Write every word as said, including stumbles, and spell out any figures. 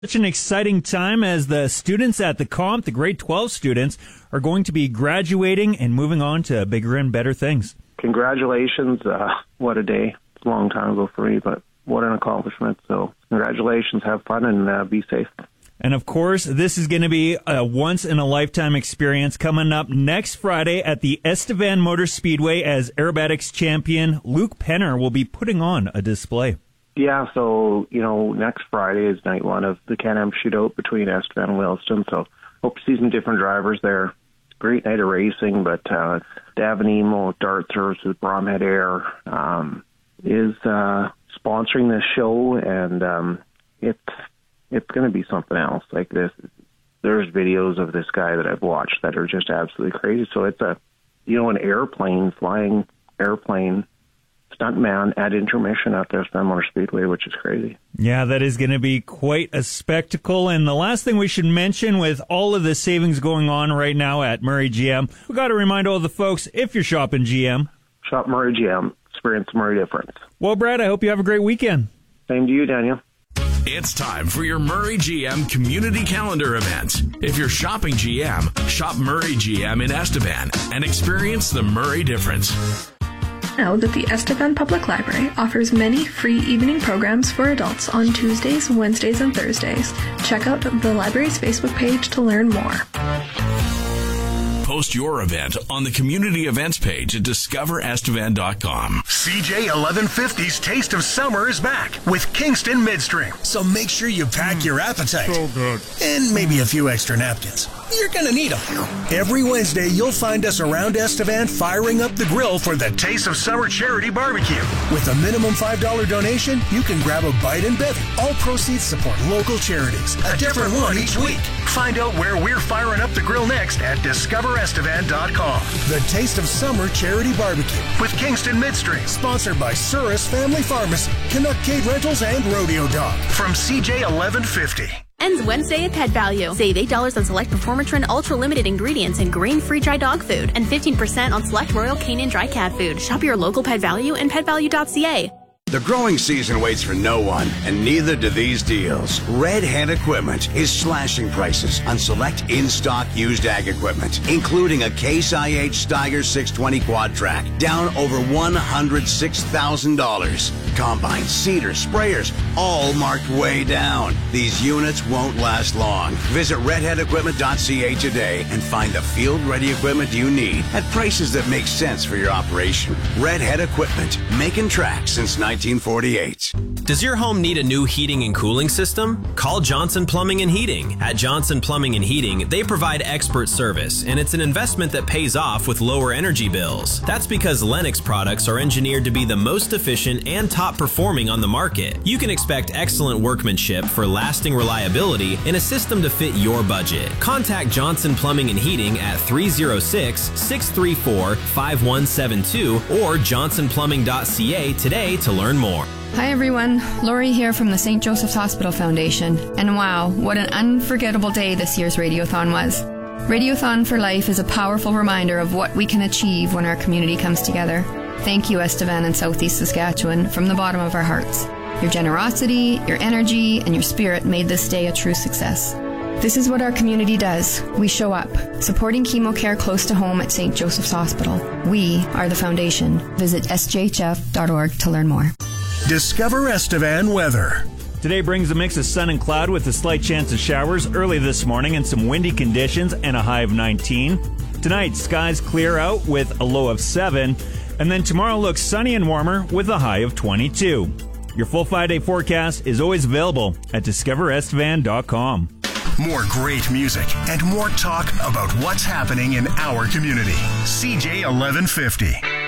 Such an exciting time as the students at the Comp, the grade twelve students, are going to be graduating and moving on to bigger and better things. Congratulations. Uh, what a day. It's a long time ago for me, but what an accomplishment. So congratulations. Have fun and uh, be safe. And of course, this is going to be a once-in-a-lifetime experience coming up next Friday at the Estevan Motor Speedway as aerobatics champion Luke Penner will be putting on a display. Yeah, so, you know, next Friday is night one of the Can-Am shootout between Estevan and Williston, so hope to see some different drivers there. Great night of racing, but uh, Davenimo Darts with Bromhead Air um, is uh, sponsoring this show, and um, it's it's going to be something else. Like this, there's videos of this guy that I've watched that are just absolutely crazy. So it's a, you know, an airplane, flying airplane, stuntman at intermission out there at Estevan Motor Speedway, which is crazy. Yeah, that is going to be quite a spectacle. And the last thing we should mention, with all of the savings going on right now at Murray G M, we got to remind all the folks, if you're shopping G M, shop Murray G M, experience Murray difference. Well, Brad, I hope you have a great weekend. Same to you, Daniel. It's time for your Murray G M community calendar event. If you're shopping G M, shop Murray G M in Estevan and experience the Murray difference. Know that the Estevan Public Library offers many free evening programs for adults on Tuesdays, Wednesdays, and Thursdays. Check out the library's Facebook page to learn more. Post your event on the community events page at discover estevan dot com. C J eleven fifty's Taste of Summer is back with Kingston Midstream. So make sure you pack mm, your appetite. So good. And maybe a few extra napkins. You're going to need them. Every Wednesday, you'll find us around Estevan firing up the grill for the Taste of Summer Charity Barbecue. With a minimum five dollars donation, you can grab a bite and bevy. All proceeds support local charities. A different one each week. Find out where we're firing up the grill next at discover estevan dot com. The Taste of Summer Charity Barbecue with Kingston Midstream. Sponsored by Surus Family Pharmacy, Canuck Cade Rentals, and Rodeo Dog. From C J eleven fifty. Ends Wednesday at Pet Value. Save eight dollars on select Performatrin Ultra Limited ingredients and grain-free dry dog food, and fifteen percent on select Royal Canin dry cat food. Shop your local Pet Value and pet value dot c a. The growing season waits for no one, and neither do these deals. Red Head Equipment is slashing prices on select in-stock used ag equipment, including a Case I H Steiger six twenty Quad Track, down over one hundred six thousand dollars. Combines, seeders, sprayers, all marked way down. These units won't last long. Visit red head equipment dot c a today and find the field-ready equipment you need at prices that make sense for your operation. Red Head Equipment, making tracks since nineteen forty-eight. Does your home need a new heating and cooling system? Call Johnson Plumbing and Heating. At Johnson Plumbing and Heating, they provide expert service, and it's an investment that pays off with lower energy bills. That's because Lennox products are engineered to be the most efficient and top performing on the market. You can expect excellent workmanship for lasting reliability in a system to fit your budget. Contact Johnson Plumbing and Heating at three oh six, six three four, five one seven two or johnson plumbing dot c a today to learn more. Hi everyone, Lori here from the Saint Joseph's Hospital Foundation. And wow, what an unforgettable day this year's Radiothon was. Radiothon for Life is a powerful reminder of what we can achieve when our community comes together. Thank you, Estevan and Southeast Saskatchewan, from the bottom of our hearts. Your generosity, your energy, and your spirit made this day a true success. This is what our community does. We show up, supporting chemo care close to home at Saint Joseph's Hospital. We are the foundation. Visit s j h f dot org to learn more. Discover Estevan weather. Today brings a mix of sun and cloud with a slight chance of showers early this morning and some windy conditions and a high of nineteen. Tonight, skies clear out with a low of seven. And then tomorrow looks sunny and warmer with a high of twenty-two. Your full five-day forecast is always available at discover estevan dot com. More great music and more talk about what's happening in our community. C J eleven fifty.